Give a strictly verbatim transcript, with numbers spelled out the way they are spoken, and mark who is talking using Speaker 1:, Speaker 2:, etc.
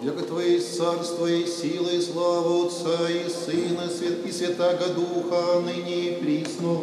Speaker 1: яко Твое есть царство и сила и слава Отца и Сына и Святаго Духа, ныне и присно